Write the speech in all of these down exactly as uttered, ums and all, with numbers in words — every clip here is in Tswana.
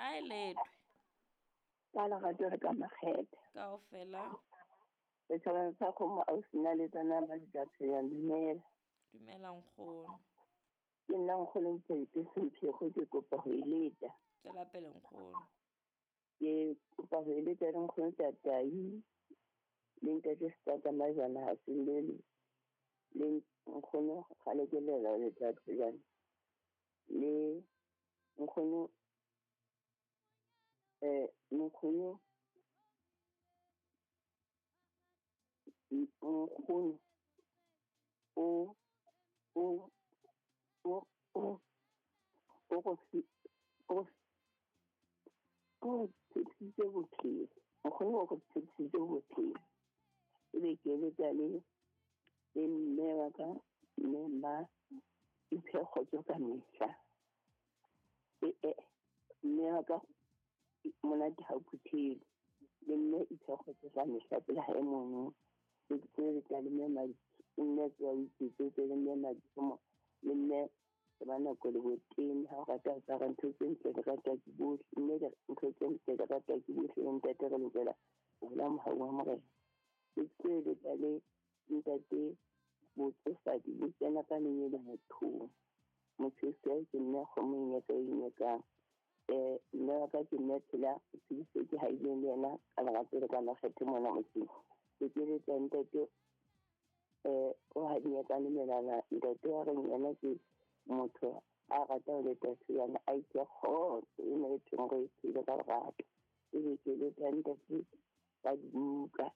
Kae letwe? Ka lerato re ka makgethe. Kaofela. Setjhabeng sa Kgomo ausi na le tsona ba di ka tsheyang dumela. Dumela nkgono. Ke nna nkgono Mpete Semphego ke kopa ho eleta. Tswela pele nkgono. Ke kopa ho eleta le nkgono Tatahi le ntate Setata Majana ha se le le nkgono Kgalekelela le Tatsejana le nkgono eh nkgono nkgono o o o o o go se o o tsitsitse bophelo nkgono o go tsitsitse bophelo e be ke le tale le mme wa ka mme ma iphekgotso ka mehla e e mme wa ka monate ha phuthile le mme iphekgotso ka mehla pela ha e mono ke le tale mme ma mme tswa itse le mme ma tsomo le mme ba na go le boteng ha ga ta tsa ntho tse ntle di rata ke bohle mme ntho tse ntle di rata ke bohle ntate re lokela ho la mo ha wa mo re ke le tale ntate botsofadi bo tsena ka nne le motho motho se ke nna kgomong ya ka ine ka eh nna ka ke nna tsela se se ke ha ile le yena ka la tsela ka makgethe mona motho ke ke le ntate eh o ha di ya ka nne la ntate wa reng yana ke motho a rata ho leta yana a itse khotse e ne e tshwere e le ka rata e ke le ntate ba dibuka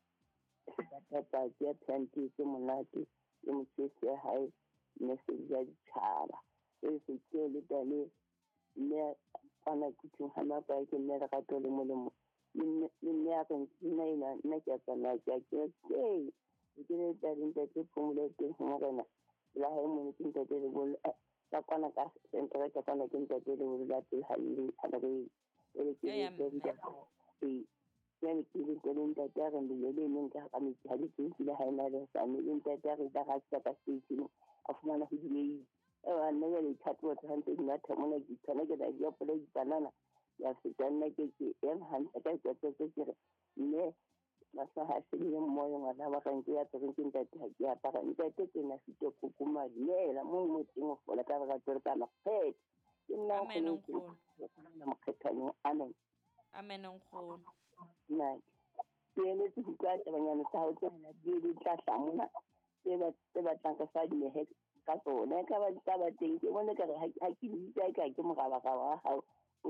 ba ya tshwanti ke monate le motse ya hae ne se ya ditšhaba e se ke le tale ne ana kuthu hana ba ke ne ra to le molemo le ne ya ka nna ina nna ke tsana ke ke ke ke le tale ntate phumule ke ngwana la hae mo ke ntate le bol ka kwana ka sentra ka kwana ke ntate le bol la tse halile ana re e ke le tale yani ke le tele ntate re le le neng ka ka metsi ha le ke le ha ina le sa ne ntate re da ga tsa ka station a fumana ho di e wa nne le thato tsa hante di natha mona ke tsana ke da ya pole di banana ya se tsana ke ke en han ka ka tsa tsa ke ne ba sa ha se le mo yo ngwana ba ka nke ya tseng ke ntate ha ke apara ntate ke na fite go kuma lela mo mo teng go la ka ga tsere ka makgethe ke nna Amen go nkgono. na makgethane amen Amen nkgono. na ke le tse ka tabanyana tsa ho tsena di di tla hlamona se ba se ba tla ka sa di he ka tsone ka ba tsa ba teng ke bona ka ha ke di tsa ka ke mogala ga wa ha